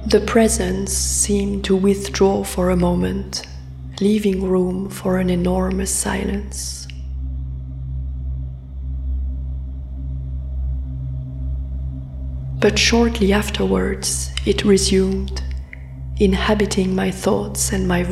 The presence seemed to withdraw for a moment, leaving room for an enormous silence. But shortly afterwards, it resumed, inhabiting my thoughts and my